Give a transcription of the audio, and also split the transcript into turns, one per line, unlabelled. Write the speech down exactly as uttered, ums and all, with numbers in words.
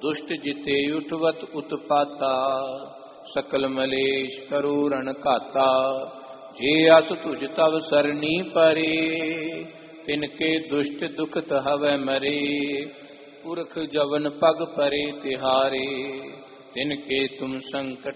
दुष्ट जिते उठवत उत्पाता, सकल मलेश करो रण घाता। जे अस तुझ तव सरनी परे, तिनके दुष्ट दुखत हवै मरे। पुरख जवन पग परे तिहारे, तिनके तुम संकट